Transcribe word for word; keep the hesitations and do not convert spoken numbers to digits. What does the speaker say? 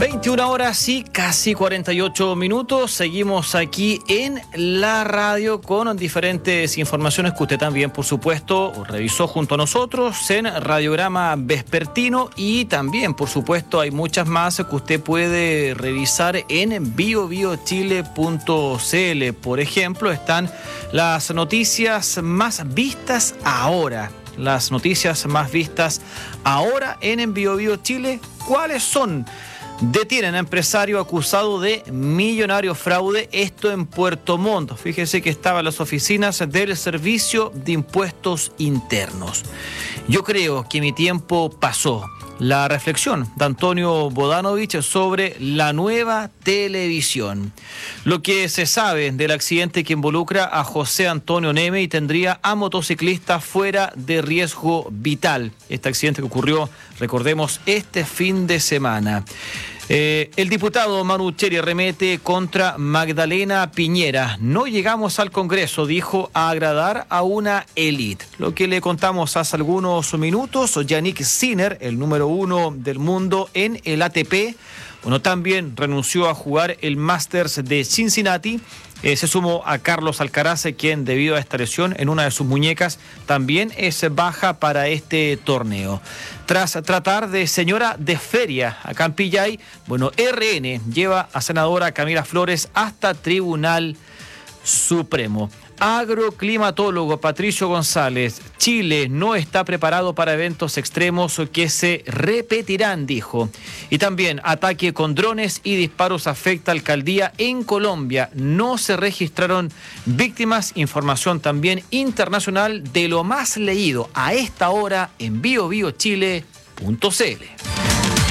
veintiuna horas y casi cuarenta y ocho minutos. Seguimos aquí en la radio con diferentes informaciones que usted también, por supuesto, revisó junto a nosotros en Radiograma Vespertino, y también, por supuesto, hay muchas más que usted puede revisar en bio bio chile punto c l. Por ejemplo, están las noticias más vistas ahora. Las noticias más vistas ahora en Bio Bio Chile. ¿Cuáles son? Detienen a empresario acusado de millonario fraude, esto en Puerto Montt. Fíjese que estaba en las oficinas del Servicio de Impuestos Internos. Yo creo que mi tiempo pasó. La reflexión de Antonio Bodanovich sobre la nueva televisión. Lo que se sabe del accidente que involucra a José Antonio Neme y tendría a motociclistas fuera de riesgo vital. Este accidente que ocurrió, recordemos, este fin de semana. Eh, el diputado Manu Cheri arremete contra Magdalena Piñera. No llegamos al Congreso, dijo, a agradar a una élite. Lo que le contamos hace algunos minutos, Yannick Sinner, el número uno del mundo en el A T P, bueno, también renunció a jugar el Masters de Cincinnati. Eh, se sumó a Carlos Alcaraz, quien debido a esta lesión en una de sus muñecas también es baja para este torneo. Tras tratar de señora de feria a Campillay, bueno, R N lleva a senadora Camila Flores hasta Tribunal Supremo. Agroclimatólogo Patricio González, Chile no está preparado para eventos extremos que se repetirán, dijo. Y también ataque con drones y disparos afecta a alcaldía en Colombia. No se registraron víctimas. Información también internacional de lo más leído a esta hora en bio bio chile punto c l.